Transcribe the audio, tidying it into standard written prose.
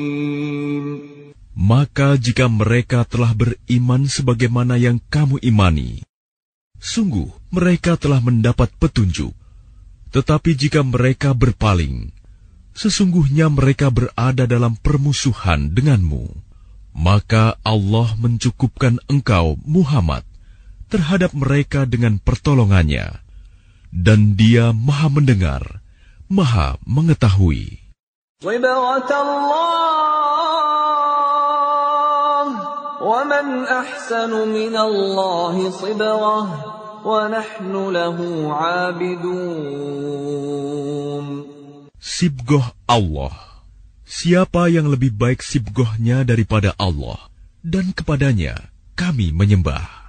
Maka jika mereka telah beriman sebagaimana yang kamu imani, sungguh mereka telah mendapat petunjuk. Tetapi jika mereka berpaling, sesungguhnya mereka berada dalam permusuhan denganmu. Maka Allah mencukupkan engkau, Muhammad, terhadap mereka dengan pertolongannya. Dan Dia Maha Mendengar, Maha Mengetahui. وَمَنْ أَحْسَنُ مِنَ اللَّهِ صِبْغَةً وَنَحْنُ لَهُ عَابِدُونَ. Sibgoh Allah. Siapa yang lebih baik sibgohnya daripada Allah, dan kepadanya kami menyembah.